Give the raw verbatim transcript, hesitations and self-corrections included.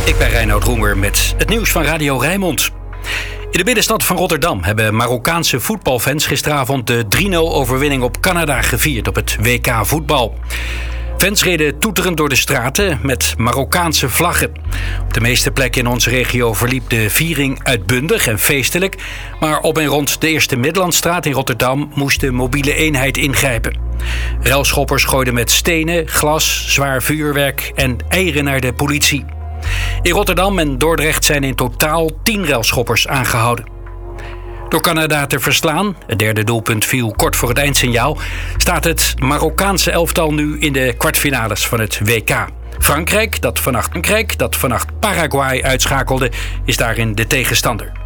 Ik ben Reinoud Roemer met het nieuws van Radio Rijnmond. In de binnenstad van Rotterdam hebben Marokkaanse voetbalfans gisteravond de drie nul overwinning op Canada gevierd op het W K voetbal. Fans reden toeterend door de straten met Marokkaanse vlaggen. Op de meeste plekken in onze regio verliep de viering uitbundig en feestelijk. Maar op en rond de Eerste Middellandstraat in Rotterdam moest de mobiele eenheid ingrijpen. Relschoppers gooiden met stenen, glas, zwaar vuurwerk en eieren naar de politie. In Rotterdam en Dordrecht zijn in totaal tien relschoppers aangehouden. Door Canada te verslaan, het derde doelpunt viel kort voor het eindsignaal, staat het Marokkaanse elftal nu in de kwartfinales van het W K. Frankrijk, dat vannacht, Frankrijk, dat vannacht Paraguay uitschakelde, is daarin de tegenstander.